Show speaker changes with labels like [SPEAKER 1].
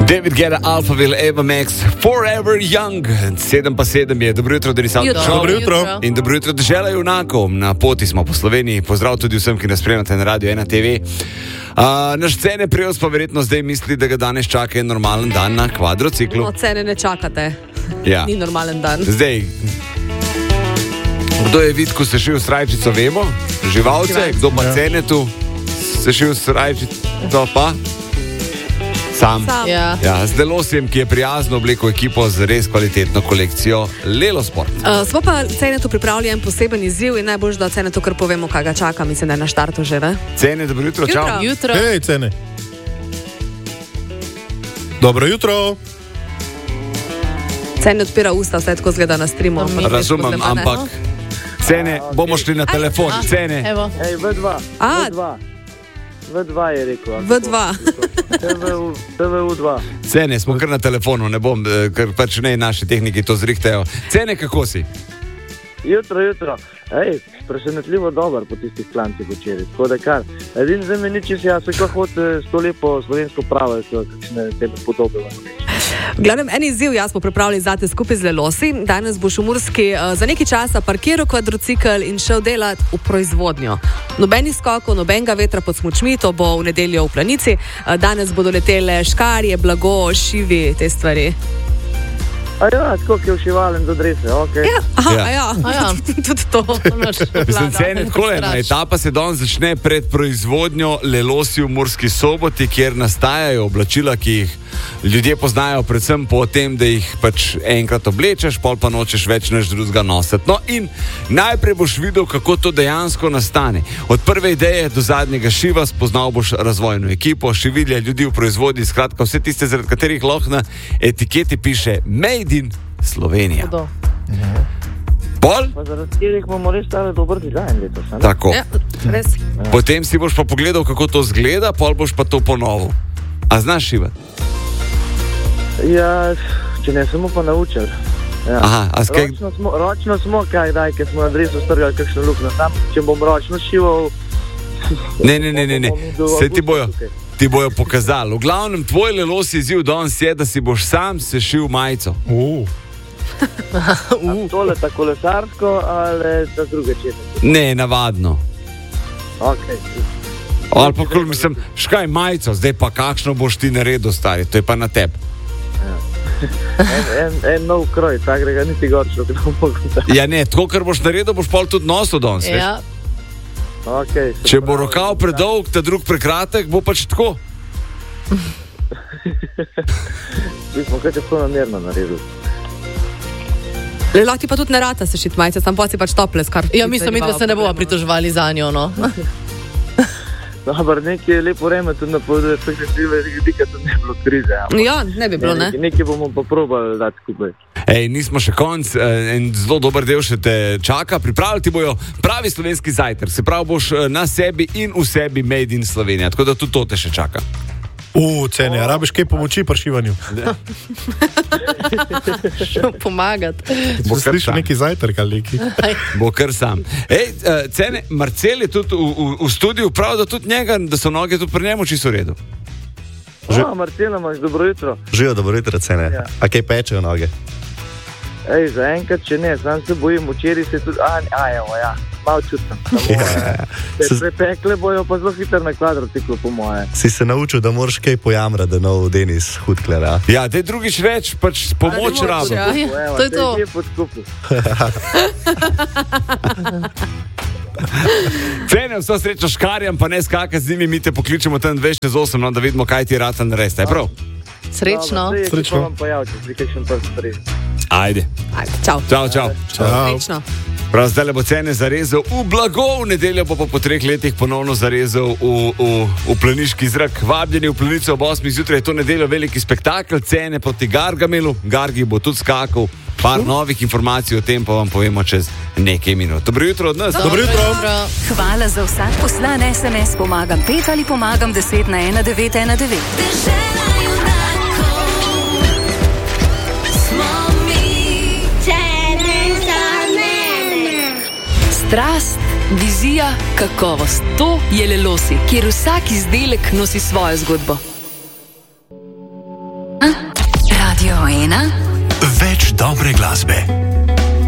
[SPEAKER 1] David Guetta, Alphaville, Eva Max, Forever Young. 7:07 je. Dobro jutro, Denis Avto.
[SPEAKER 2] Dobro jutro.
[SPEAKER 1] In dobro jutro, dežela junakov. Na poti smo po Sloveniji. Pozdrav tudi vsem, ki nas spremljate na Radio 1 TV. Naš Cene Prevz pa verjetno zdaj misli, da ga danes čaka en normalen dan na kvadrociklu.
[SPEAKER 3] No, Cene ne čakate.
[SPEAKER 1] Ja.
[SPEAKER 3] Ni normalen dan.
[SPEAKER 1] Zdaj, kdo je vid, ko se šil srajčico, vemo? Živalce, kdo pa Cene tu se šil srajčico, pa? Sam. Ja, z Delosjem, ki je prijazno oblekel ekipo z res kvalitetno kolekcijo Lelo Sport.
[SPEAKER 3] Smo pa Cenetu pripravili en poseben izziv in najbolj, da Cenetu kar povemo, kaj ga čaka. Mislim, da je na štartu že, ne?
[SPEAKER 1] Cene, dobro jutro, čau.
[SPEAKER 3] Jutro.
[SPEAKER 2] Hej, Cene. Dobro jutro.
[SPEAKER 3] Cene odpira usta, vse tako zgleda na streamu.
[SPEAKER 1] Razumem, ampak Cene, bomo šli na telefon. Cene.
[SPEAKER 3] Evo.
[SPEAKER 4] Ej, V2 je rekel.
[SPEAKER 3] V2.
[SPEAKER 4] TV2.
[SPEAKER 1] Cene, smo kar na telefonu, ne bom, ker pač ne naši tehniki to zrihtajo. Cene, kako si?
[SPEAKER 4] Jutro. Ej, presenetljivo dober po tistih klancih včeraj. Tako da kar. Edin za meni, če si jaz kako hoče s to lepo slovensko pravo, kakšne tebe podobe.
[SPEAKER 3] Glavnem, en izziv jaz smo pripravili zate skupaj z Lelosi. Danes boš v Murski za nekaj časa parkiral kvadrocikl in šel delati v proizvodnjo. Nobenih skokov, nobenega vetra pod smučmi, to bo v nedeljo v Planici. Danes bodo letele škarje, blago, šivi, te stvari.
[SPEAKER 4] A ja, tako je všivalen do drese, okej.
[SPEAKER 3] Ja. Tudi to.
[SPEAKER 1] Mislim, Cene, takole, ena etapa se danes začne pred proizvodnjo Lelosi v Murski Soboti, kjer nastajajo oblačila, ki jih ljudje poznajo predvsem po tem, da jih pač enkrat oblečeš, pol pa nočeš več nič drugega nositi. No in najprej boš videl, kako to dejansko nastane. Od prve ideje do zadnjega šiva spoznal boš razvojno ekipo, šivilje ljudi v proizvodnji, skratka vse tiste, zaradi katerih lahko na etiketi piše Made in Slovenija. Pol?
[SPEAKER 4] Pa zaradi katerih bomo res stali dober dizajn letos.
[SPEAKER 1] Tako.
[SPEAKER 3] Ja, res.
[SPEAKER 1] Potem si boš pa pogledal, kako to zgleda, pol boš pa to ponovil. A znaš šivati?
[SPEAKER 4] Ja, če ne samo pa naučil. Ja.
[SPEAKER 1] Aha, a skaj...
[SPEAKER 4] Ročno smo, kaj smo na dresu strgali kakšno luknjo. Sam, če bom ročno šival...
[SPEAKER 1] Ne. Se ti bojo pokazali. V glavnem, tvoj Lelos izziv danes je, da si boš sam sešil majico.
[SPEAKER 4] Tole ta kolesarsko ali ta druge čete?
[SPEAKER 1] Ne, navadno.
[SPEAKER 4] Okej.
[SPEAKER 1] Ali pa kol mislim, škaj majico, zdaj pa kakšno boš ti naredil, stari, to je pa na tebi.
[SPEAKER 4] En nov kroj, tak ga niti gorčo, ki nam mogo.
[SPEAKER 1] Ja ne, tako kar boš naredil, boš pol tudi nosil danes, veš?
[SPEAKER 3] Ja.
[SPEAKER 4] Okay,
[SPEAKER 1] če bo rokav predolg, ta drug prekratek, bo pač tako.
[SPEAKER 4] Mi smo kaj tako namerno naredili.
[SPEAKER 3] Lahko ti pa tudi ne rata sešiti majice, sam pa si pač tople skar.
[SPEAKER 5] Ja, mislim, da se ne bomo pritoževali za njo, no.
[SPEAKER 4] Dobar, nekaj je lepo vreme tudi napoveduje, tako da si ljudi, da ne bi bilo krize.
[SPEAKER 3] Ja, ne bi bilo, ne?
[SPEAKER 4] Nekaj bomo pa probali dati skupaj.
[SPEAKER 1] Ej, nismo še konc, en zelo dober del še te čaka. Pripravljati bojo pravi slovenski zajtrk, se pravi boš na sebi in v sebi Made in Slovenija, tako da tudi to te še čaka.
[SPEAKER 2] Cene, a rabiš kaj pomoči pri šivanju?
[SPEAKER 3] Pomagati.
[SPEAKER 2] Bo slišal neki zajtrk ali neki?
[SPEAKER 1] Bo kar sam. Ej, Cene, Marcel je tudi v studiu, prav da tudi njega, da so noge tudi pri njemu čisto v redu.
[SPEAKER 4] Marcela, imaš dobro jutro.
[SPEAKER 6] Živijo, dobro jutro, Cene.
[SPEAKER 4] Ja.
[SPEAKER 6] A kaj pečejo noge?
[SPEAKER 4] Ej, zaenkrat, če ne, sam se bojim, včeraj se tudi, evo, ja, malo čutim. Se prepekle bojo pa zelo hitro na kvadrociklu, po moje.
[SPEAKER 6] Si se naučil, da moraš kaj pojamrati, da nov Denis hudkler, a?
[SPEAKER 1] Ja, daj drugič več, pač pomoč rabo.
[SPEAKER 3] Ja, to je to.
[SPEAKER 4] Te je pod skupaj.
[SPEAKER 1] Cene, vso srečo škarjam, pa ne skakati z njimi, mi te pokličemo tam 268, no, da vidimo, kaj ti rata naredite, je prav?
[SPEAKER 5] Srečno.
[SPEAKER 4] Srečno. Vam pojavite, zdi kakšen prst prej.
[SPEAKER 1] Ajde,
[SPEAKER 3] Čau.
[SPEAKER 1] čau.
[SPEAKER 3] Srečno.
[SPEAKER 1] Prav zdaj bo Cene zarezal v blago, v nedeljo bo pa po 3 letih ponovno zarezal v planiški zrak. Vabljeni v Planico ob 8 zjutraj, je to nedeljo veliki spektakel, Cene proti Gargamelu, Gargi bo tudi skakal, par novih informacij o tem pa vam povemo čez nekaj minut. Dobro jutro od nas.
[SPEAKER 2] Dobro jutro.
[SPEAKER 7] Hvala za vsak poslan SMS, pomagam 5 ali pomagam 10 na 1919.
[SPEAKER 5] Strast, vizija, kakovost. To je Lelosi, kjer vsak izdelek nosi svojo zgodbo.
[SPEAKER 8] dobre glasbe.